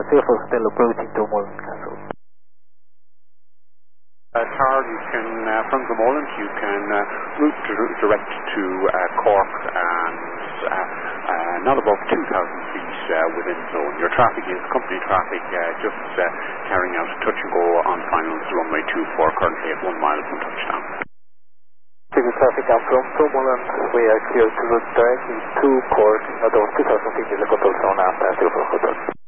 04 still approaching to Mullen Castle. Charles, you can, from the moment, you can route direct to Cork and not above 2,000 feet within zone. Your traffic is company traffic, just carrying out touch and go on finals runway 24, currently at 1 mile from touchdown. Civil traffic down from Mullen, we are clear to route directly to Cork, not over 2,000 feet in the control zone and 04 hotel.